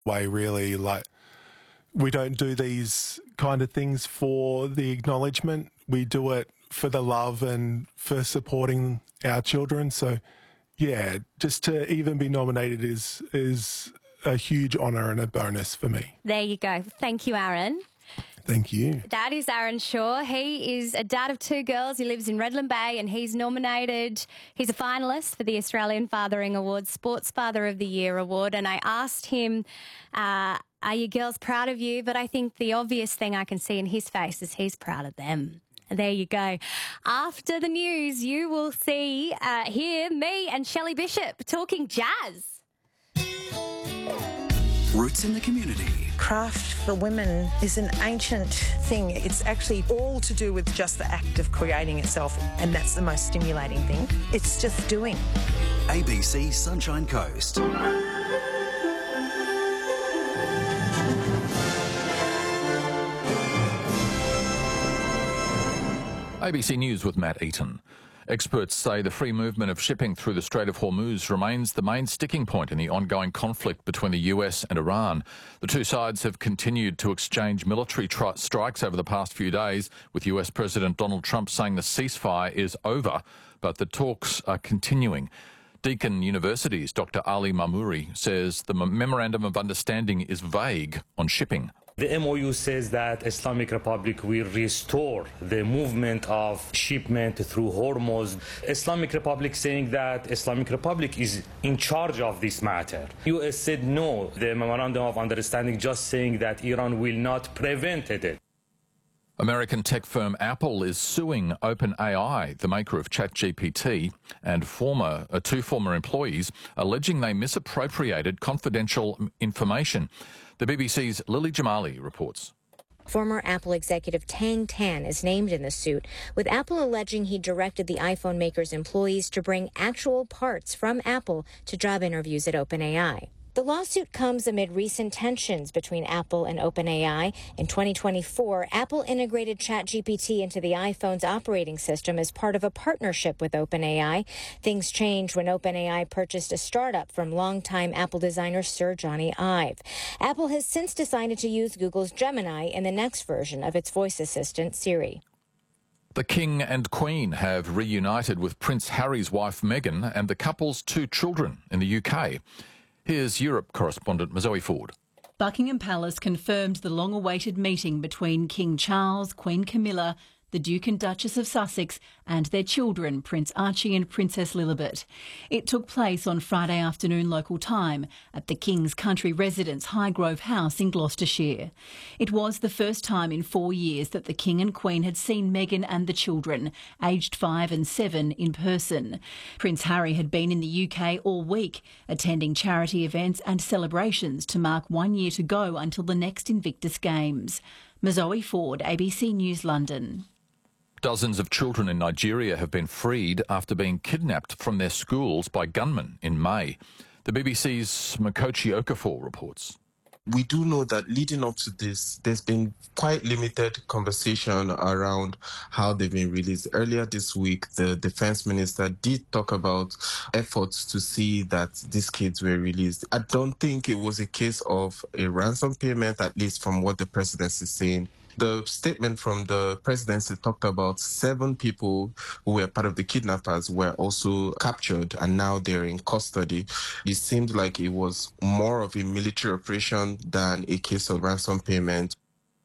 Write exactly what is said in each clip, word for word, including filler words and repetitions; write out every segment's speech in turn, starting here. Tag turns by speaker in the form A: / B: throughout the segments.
A: way, really. Like, we don't do these kind of things for the acknowledgement. We do it for the love and for supporting our children. So, yeah, just to even be nominated is is a huge honour and a bonus for me.
B: There you go. Thank you, Aaron.
A: Thank you.
B: That is Aaron Shaw. He is a dad of two girls. He lives in Redland Bay and he's nominated. He's a finalist for the Australian Fathering Award, Sports Father of the Year Award. And I asked him, uh, are your girls proud of you? But I think the obvious thing I can see in his face is he's proud of them. There you go. After the news, you will see, uh, hear me and Shelley Bishop talking jazz.
C: Roots in the community.
D: Craft for women is an ancient thing. It's actually all to do with just the act of creating itself, and that's the most stimulating thing. It's just doing.
C: A B C Sunshine Coast.
E: A B C News with Matt Eaton. Experts say the free movement of shipping through the Strait of Hormuz remains the main sticking point in the ongoing conflict between the U S and Iran. The two sides have continued to exchange military tri- strikes over the past few days, with U S President Donald Trump saying the ceasefire is over, but the talks are continuing. Deakin University's Doctor Ali Mamouri says the memorandum of understanding is vague on shipping.
F: The M O U says that Islamic Republic will restore the movement of shipment through Hormuz. Islamic Republic saying that Islamic Republic is in charge of this matter. U S said no. The memorandum of understanding just saying that Iran will not prevent it.
E: American tech firm Apple is suing OpenAI, the maker of ChatGPT, and former uh, two former employees, alleging they misappropriated confidential information. The B B C's Lily Jamali reports.
G: Former Apple executive Tang Tan is named in the suit, with Apple alleging he directed the iPhone maker's employees to bring actual parts from Apple to job interviews at OpenAI. The lawsuit comes amid recent tensions between Apple and OpenAI. In twenty twenty-four, Apple integrated ChatGPT into the iPhone's operating system as part of a partnership with OpenAI. Things changed when OpenAI purchased a startup from longtime Apple designer Sir Johnny Ive. Apple has since decided to use Google's Gemini in the next version of its voice assistant, Siri.
E: The King and Queen have reunited with Prince Harry's wife Meghan and the couple's two children in the U K. Here's Europe correspondent Zoe Ford.
H: Buckingham Palace confirmed the long-awaited meeting between King Charles, Queen Camilla, the Duke and Duchess of Sussex and their children, Prince Archie and Princess Lilibet. It took place on Friday afternoon local time at the King's country residence Highgrove House in Gloucestershire. It was the first time in four years that the King and Queen had seen Meghan and the children, aged five and seven, in person. Prince Harry had been in the U K all week, attending charity events and celebrations to mark one year to go until the next Invictus Games. Zoe Ford, A B C News, London.
E: Dozens of children in Nigeria have been freed after being kidnapped from their schools by gunmen in May. The B B C's Makochi Okafor reports.
I: We do know that leading up to this, there's been quite limited conversation around how they've been released. Earlier this week, the defense minister did talk about efforts to see that these kids were released. I don't think it was a case of a ransom payment, at least from what the president is saying. The statement from the presidency talked about seven people who were part of the kidnappers were also captured and now they're in custody. It seemed like it was more of a military operation than a case of ransom payment.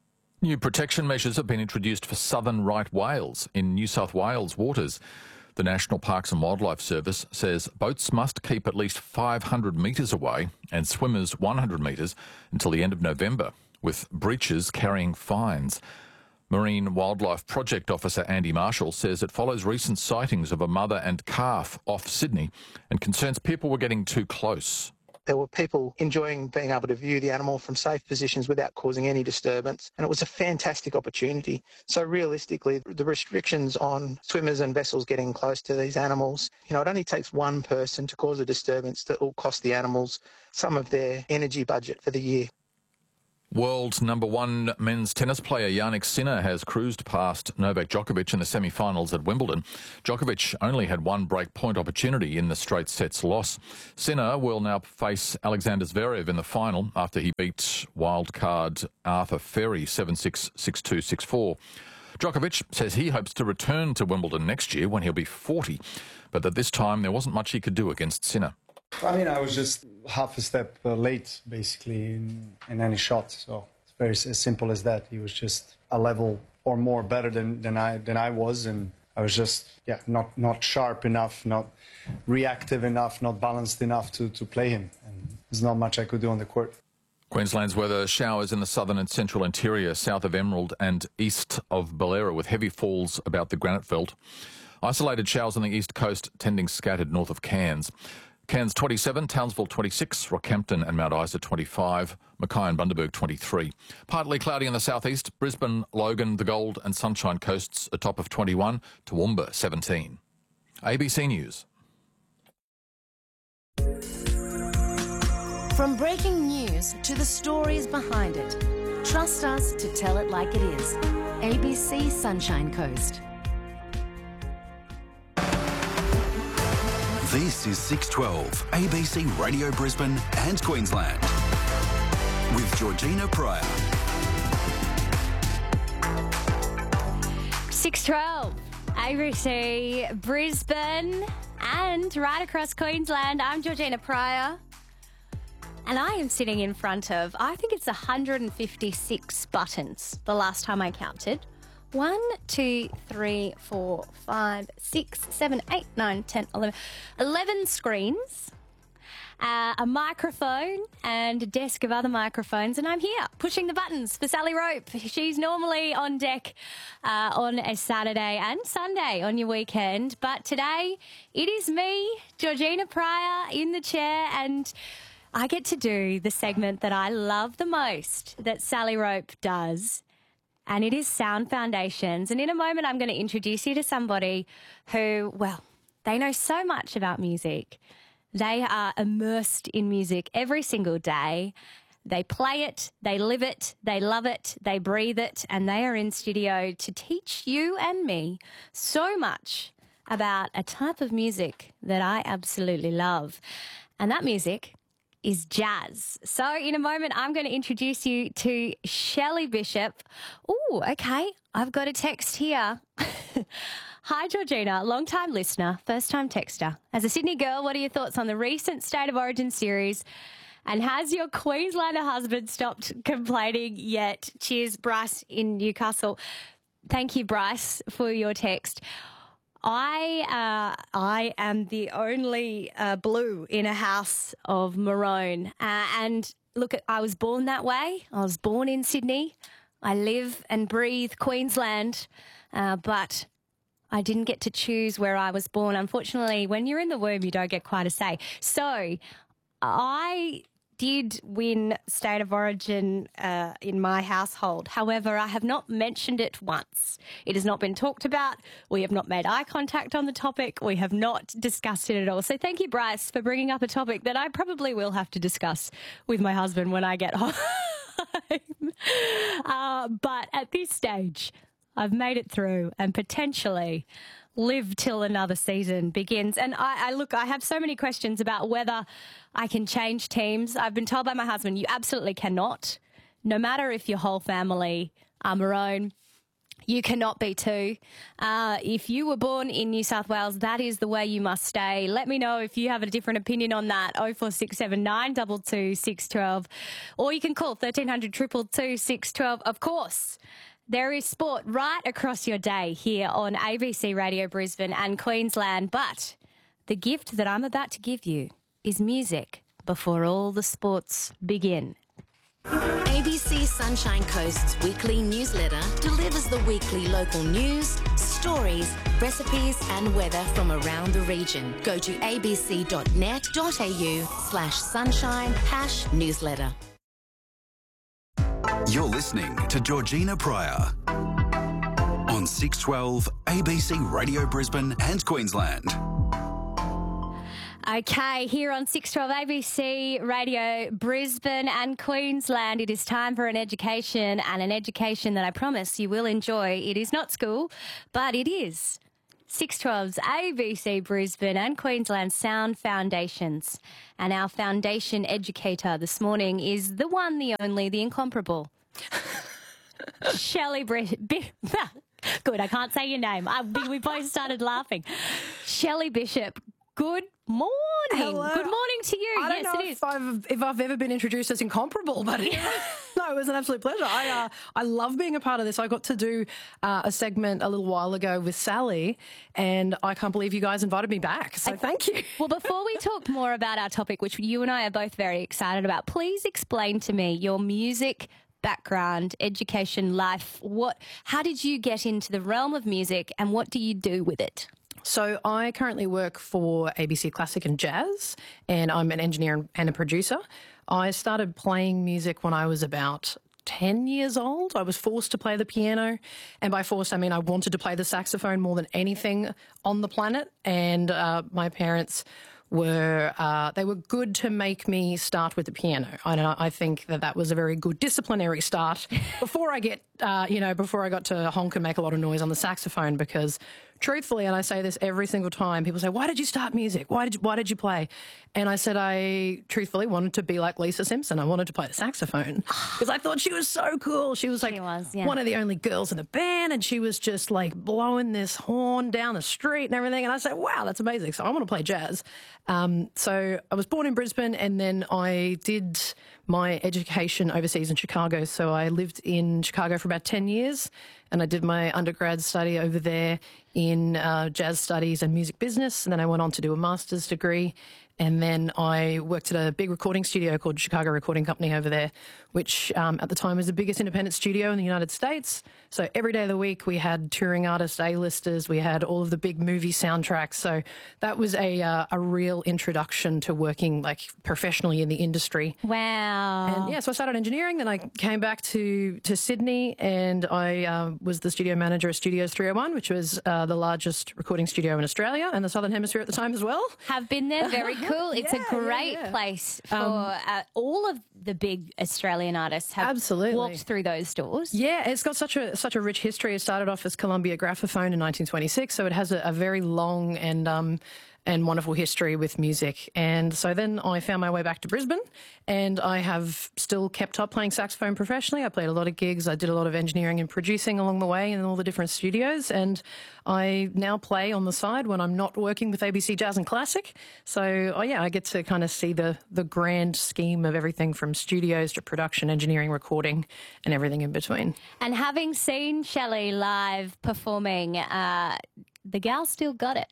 E: New protection measures have been introduced for southern right whales in New South Wales waters. The National Parks and Wildlife Service says boats must keep at least five hundred metres away and swimmers one hundred metres until the end of November, with breaches carrying fines. Marine Wildlife Project Officer Andy Marshall says it follows recent sightings of a mother and calf off Sydney and concerns people were getting too close.
J: There were people enjoying being able to view the animal from safe positions without causing any disturbance, and it was a fantastic opportunity. So realistically, the restrictions on swimmers and vessels getting close to these animals, you know, it only takes one person to cause a disturbance that will cost the animals some of their energy budget for the year.
E: World number one men's tennis player Jannik Sinner has cruised past Novak Djokovic in the semi-finals at Wimbledon. Djokovic only had one break point opportunity in the straight sets loss. Sinner will now face Alexander Zverev in the final after he beat wildcard Arthur Ferry seven six, six two, six four. Djokovic says he hopes to return to Wimbledon next year when he'll be forty, but that this time there wasn't much he could do against Sinner.
K: I mean, I was just half a step uh, late, basically, in, in any shot. So it's very as simple as that. He was just a level or more better than, than I than I was, and I was just yeah not not sharp enough, not reactive enough, not balanced enough to to play him. And there's not much I could do on the court.
E: Queensland's weather: showers in the southern and central interior, south of Emerald and east of Bellera, with heavy falls about the granite belt. Isolated showers on the east coast, tending scattered north of Cairns. Cairns twenty-seven, Townsville twenty-six, Rockhampton and Mount Isa twenty-five, Mackay and Bundaberg twenty-three. Partly cloudy in the southeast, Brisbane, Logan, the Gold and Sunshine Coasts a top of twenty-one, Toowoomba seventeen. A B C News.
L: From breaking news to the stories behind it, trust us to tell it like it is. A B C Sunshine Coast.
C: This is six twelve, A B C Radio Brisbane and Queensland. With Georgina Pryor.
B: six twelve, A B C Brisbane and right across Queensland. I'm Georgina Pryor. And I am sitting in front of, I think it's one hundred fifty-six buttons the last time I counted. One, two, three, four, five, six, seven, eight, nine, ten, eleven. eleven screens, uh, a microphone and a desk of other microphones. And I'm here pushing the buttons for Sally Rope. She's normally on deck uh, on a Saturday and Sunday on your weekend. But today it is me, Georgina Pryor, in the chair, and I get to do the segment that I love the most that Sally Rope does. And it is Sound Foundations. And in a moment, I'm going to introduce you to somebody who, well, they know so much about music. They are immersed in music every single day. They play it, they live it, they love it, they breathe it, and they are in studio to teach you and me so much about a type of music that I absolutely love. And that music is jazz. So in a moment, I'm going to introduce you to Shelley Bishop. Oh, okay. I've got a text here. Hi, Georgina, long-time listener, first-time texter. As a Sydney girl, what are your thoughts on the recent State of Origin series? And has your Queenslander husband stopped complaining yet? Cheers, Bryce in Newcastle. Thank you, Bryce, for your text. I uh, I am the only uh, blue in a house of maroon. Uh, and look, I was born that way. I was born in Sydney. I live and breathe Queensland, uh, but I didn't get to choose where I was born. Unfortunately, when you're in the womb, you don't get quite a say. So I did win State of Origin uh, in my household. However, I have not mentioned it once. It has not been talked about. We have not made eye contact on the topic. We have not discussed it at all. So thank you, Bryce, for bringing up a topic that I probably will have to discuss with my husband when I get home. uh, but at this stage, I've made it through and potentially live till another season begins. And I, I look, I have so many questions about whether I can change teams. I've been told by my husband, you absolutely cannot. No matter if your whole family are maroon, you cannot be too. Uh, if you were born in New South Wales, that is the way you must stay. Let me know if you have a different opinion on that. oh four six seven nine two two six one two. Or you can call thirteen hundred, two two two, six one two. Of course, there is sport right across your day here on A B C Radio Brisbane and Queensland. But the gift that I'm about to give you is music before all the sports begin.
L: A B C Sunshine Coast's weekly newsletter delivers the weekly local news, stories, recipes and weather from around the region. Go to abc.net.au slash sunshine hash newsletter.
C: You're listening to Georgina Pryor on six twelve A B C Radio Brisbane and Queensland.
B: Okay, here on six twelve A B C Radio Brisbane and Queensland, it is time for an education, and an education that I promise you will enjoy. It is not school, but it is six twelve's A B C Brisbane and Queensland Sound Foundations. And our foundation educator this morning is the one, the only, the incomparable, Shelley Bri- Bi- Good, I can't say your name. I, we both started laughing. Shelley Bishop. Good morning.
M: Hello.
B: Good morning to you.
M: I don't
B: yes,
M: know
B: it
M: if
B: is.
M: I've, if I've ever been introduced as incomparable, but it, no, it was an absolute pleasure. I uh, I love being a part of this. I got to do uh, a segment a little while ago with Sally, and I can't believe you guys invited me back. So I, thank you.
B: Well, before we talk more about our topic, which you and I are both very excited about, please explain to me your music background, education, life. What? How did you get into the realm of music, and what do you do with it?
M: So I currently work for A B C Classic and Jazz, and I'm an engineer and a producer. I started playing music when I was about ten years old. I was forced to play the piano, and by forced I mean I wanted to play the saxophone more than anything on the planet, and uh, my parents were uh, they were good to make me start with the piano. I, I think that that was a very good disciplinary start before I get uh, you know before I got to honk and make a lot of noise on the saxophone, because truthfully, and I say this every single time, people say, why did you start music? Why did you, why did you play? And I said, I truthfully wanted to be like Lisa Simpson. I wanted to play the saxophone because I thought she was so cool. She was like
B: she was, yeah.
M: one of the only girls in the band, and she was just like blowing this horn down the street and everything. And I said, wow, that's amazing. So I want to play jazz. Um, so I was born in Brisbane, and then I did my education overseas in Chicago. So I lived in Chicago for about ten years, and I did my undergrad study over there in uh, jazz studies and music business. And then I went on to do a master's degree. And then I worked at a big recording studio called Chicago Recording Company over there, which um, at the time was the biggest independent studio in the United States. So every day of the week we had touring artists, A-listers, we had all of the big movie soundtracks. So that was a uh, a real introduction to working like professionally in the industry.
B: Wow.
M: And yeah, so I started engineering, then I came back to, to Sydney, and I uh, was the studio manager at Studios three oh one, which was uh, the largest recording studio in Australia and the Southern Hemisphere at the time as well.
B: Have been there. Very cool. It's
M: Yeah,
B: a great
M: yeah, yeah.
B: place for
M: Um,
B: uh, all of the big Australian artists have
M: Absolutely.
B: walked through those doors.
M: Yeah, it's got such a such a rich history. It started off as Columbia Graphophone in nineteen twenty-six, so it has a, a very long and um, and wonderful history with music. And so then I found my way back to Brisbane, and I have still kept up playing saxophone professionally. I played a lot of gigs. I did a lot of engineering and producing along the way in all the different studios, and I now play on the side when I'm not working with A B C Jazz and Classic. So, oh yeah, I get to kind of see the, the grand scheme of everything from studios to production, engineering, recording, and everything in between.
B: And having seen Shelley live performing, uh, the gal still got it.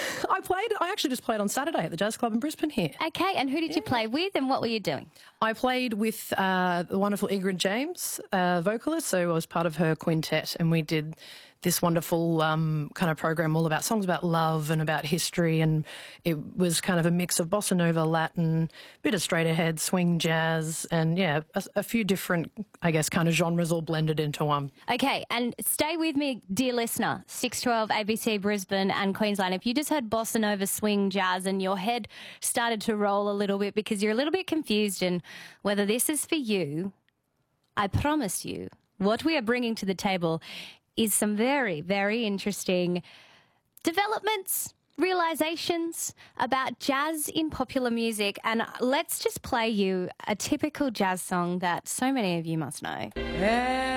M: I played, I actually just played on Saturday at the Jazz Club in Brisbane here.
B: Okay, and who did you play with, and what were you doing?
M: I played with uh, the wonderful Ingrid James, uh, vocalist, so I was part of her quintet, and we did this wonderful um, kind of program all about songs about love and about history, and it was kind of a mix of bossa nova, Latin, bit of straight ahead, swing jazz, and yeah, a, a few different, I guess, kind of genres all blended into one.
B: Okay, and stay with me, dear listener, six twelve A B C Brisbane and Queensland. If you just heard bossa nova, swing, jazz, and your head started to roll a little bit because you're a little bit confused in whether this is for you, I promise you, what we are bringing to the table is some very, very interesting developments, realizations about jazz in popular music. And let's just play you a typical jazz song that so many of you must know.